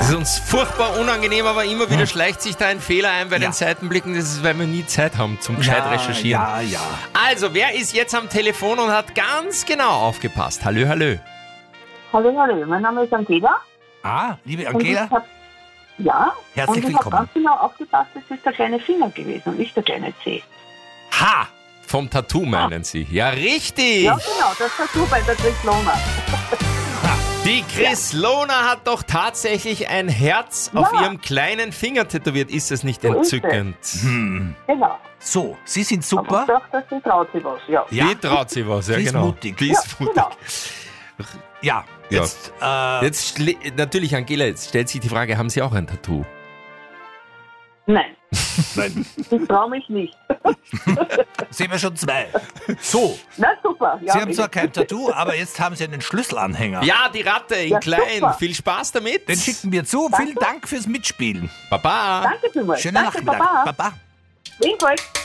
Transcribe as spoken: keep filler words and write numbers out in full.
Das ist uns furchtbar unangenehm, aber immer wieder hm. schleicht sich da ein Fehler ein bei ja. den Seitenblicken. Das ist, weil wir nie Zeit haben zum gescheit ja, recherchieren. Ja, ja. Also, wer ist jetzt am Telefon und hat ganz genau aufgepasst? Hallo, hallo. Hallo, hallo. Mein Name ist Angela. Ah, liebe Angela. Hab, ja. Herzlich und ich willkommen. habe ganz genau aufgepasst, das ist der kleine Finger gewesen und nicht der kleine Zeh. Ha! Vom Tattoo meinen ah. Sie? Ja, richtig. Ja, genau. Das Tattoo bei der Chris Lohner. Die Chris ja. Lohner hat doch tatsächlich ein Herz ja. auf ihrem kleinen Finger tätowiert. Ist das nicht so entzückend? Hm. Genau. So, Sie sind super. Aber ich dachte, sie traut sich was, ja. ja. Die traut sich was, ja Sie genau. Ist mutig. Die ist ja, mutig. Genau. Ja, jetzt... Ja. Äh, jetzt natürlich, Angela, jetzt stellt sich die Frage, haben Sie auch ein Tattoo? Nein. Nein. Ich traue mich nicht. Sehen wir schon zwei. So. Na super. Ja, Sie haben zwar kein Tattoo, aber jetzt haben Sie einen Schlüsselanhänger. Ja, die Ratte in ja, klein. Super. Viel Spaß damit. Den schicken wir zu. Danke. Vielen Dank fürs Mitspielen. Baba. Danke vielmals. Schönen Danke, Nachmittag. Baba. Baba. Jedenfalls.